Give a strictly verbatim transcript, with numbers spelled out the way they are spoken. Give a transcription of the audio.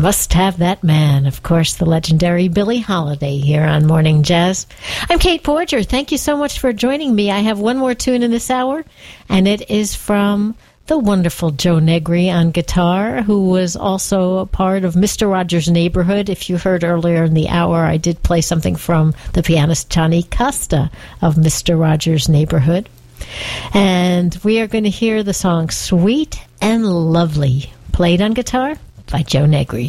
Must Have That Man. Of course, the legendary Billie Holiday here on Morning Jazz. I'm Kate Porger. Thank you so much for joining me. I have one more tune in this hour, and it is from the wonderful Joe Negri on guitar, who was also a part of Mister Rogers' Neighborhood. If you heard earlier in the hour, I did play something from the pianist Johnny Costa of Mister Rogers' Neighborhood. And we are going to hear the song Sweet and Lovely, played on guitar by Joe Negri.